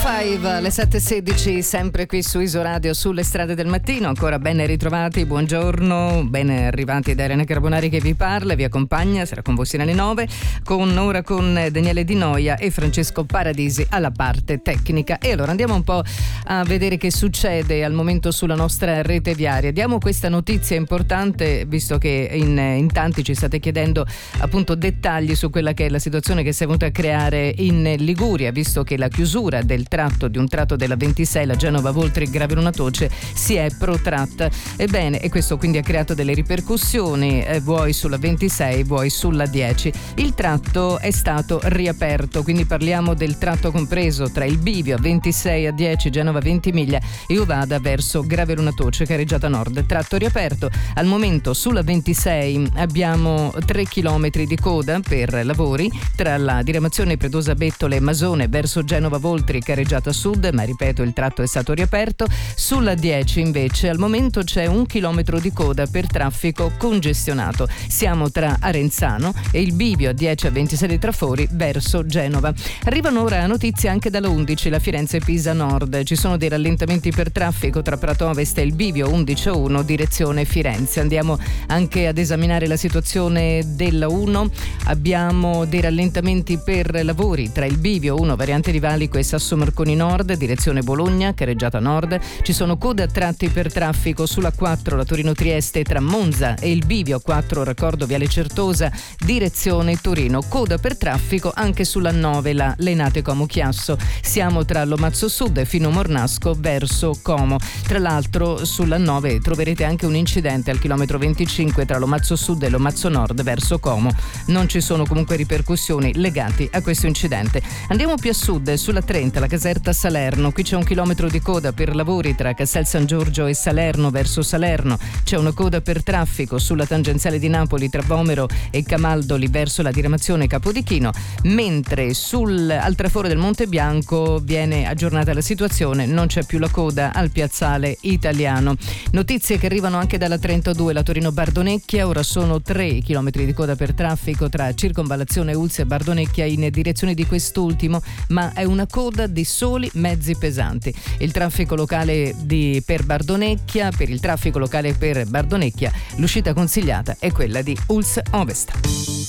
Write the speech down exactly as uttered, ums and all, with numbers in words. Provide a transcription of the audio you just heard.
cinque, le sette e sedici, sempre qui su Isoradio, sulle strade del mattino. Ancora ben ritrovati, buongiorno, ben arrivati da Irene Carbonari che vi parla, vi accompagna, sarà con voi sino alle nove, con, ora con Daniele Di Noia e Francesco Paradisi alla parte tecnica. E allora andiamo un po' a vedere che succede al momento sulla nostra rete viaria. Diamo questa notizia importante, visto che in, in tanti ci state chiedendo appunto dettagli su quella che è la situazione che si è venuta a creare in Liguria, visto che la chiusura del tratto di un tratto della ventisei, la Genova-Voltri-Gravelunatoce, si è protratta. Ebbene, e questo quindi ha creato delle ripercussioni, eh, vuoi sulla ventisei, vuoi sulla dieci. Il tratto è stato riaperto, quindi parliamo del tratto compreso tra il bivio ventisei a dieci, Genova Ventimiglia, e Uvada verso Gravelunatoce, Carreggiata Nord. Tratto riaperto. Al momento sulla ventisei abbiamo tre chilometri di coda per lavori tra la diramazione Predosa Bettole e Masone verso Genova Voltri, Carreggiata Sud, ma ripeto, il tratto è stato riaperto. Sulla dieci invece al momento c'è un chilometro di coda per traffico congestionato. Siamo tra Arenzano e il bivio a dieci a ventisei di Trafori verso Genova. Arrivano ora notizie anche dalla undici, la Firenze-Pisa Nord. Ci sono dei rallentamenti per traffico tra Prato Ovest e il bivio undici a uno direzione Firenze. Andiamo anche ad esaminare la situazione della uno. Abbiamo dei rallentamenti per lavori tra il bivio uno variante di Valico e Sasso Marconi Nord direzione Bologna, Carreggiata Nord. Ci sono code a tratti per traffico sulla quattro, la Torino-Trieste tra Monza e il bivio quattro raccordo Viale Certosa direzione Torino. Coda per traffico anche sulla nove, la Lenate Como Chiasso. Siamo tra Lomazzo Sud e Fino Mornasco verso Como. Tra l'altro sulla nove troverete anche un incidente al chilometro venticinque tra Lomazzo Sud e Lomazzo Nord verso Como. Non ci sono comunque ripercussioni legate a questo incidente. Andiamo più a sud, sulla trenta, la Caserta Salerno. Qui c'è un chilometro di coda per lavori tra Castel San Giorgio e Salerno verso Salerno. C'è una coda per traffico sulla tangenziale di Napoli tra Vomero e Camaldoli verso la diramazione Capodichino, mentre sul al traforo del Monte Bianco viene aggiornata la situazione, non c'è più la coda al piazzale Italiano. Notizie che arrivano anche dalla trentadue, la Torino-Bardonecchia. Ora sono tre chilometri di coda per traffico tra Circonvallazione Ulzia e Bardonecchia in direzione di quest'ultimo, ma è una coda di soli mezzi pesanti. Il traffico locale di, per Bardonecchia, per il traffico locale per Bardonecchia, l'uscita consigliata è quella di Ulz Ovest.